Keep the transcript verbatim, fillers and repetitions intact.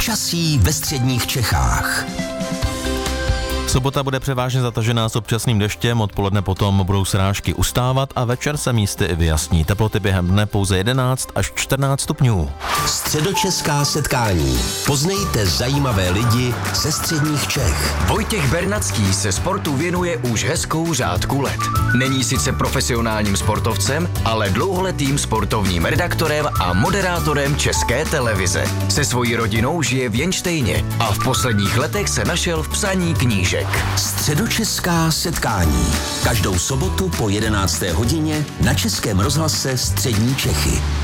Počasí ve středních Čechách. Sobota bude převážně zatažená s občasným deštěm, odpoledne potom budou srážky ustávat a večer se místy i vyjasní. Teploty během dne pouze jedenáct až čtrnáct stupňů. Středočeská setkání. Poznejte zajímavé lidi ze středních Čech. Vojtěch Bernacký se sportu věnuje už hezkou řádku let. Není sice profesionálním sportovcem, ale dlouholetým sportovním redaktorem a moderátorem České televize. Se svojí rodinou žije v Jenštejně a v posledních letech se našel v psaní knížek. Středočeská setkání. Každou sobotu po jedenácté hodině na Českém rozhlase Střední Čechy.